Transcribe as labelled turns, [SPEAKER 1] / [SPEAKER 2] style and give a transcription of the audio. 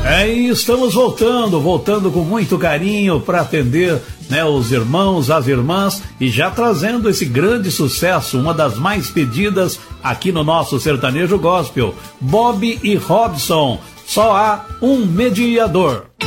[SPEAKER 1] E estamos voltando com muito carinho para atender, né, os irmãos, as irmãs, e já trazendo esse grande sucesso, uma das mais pedidas aqui no nosso sertanejo gospel, Bob e Robson, Só Há um Mediador.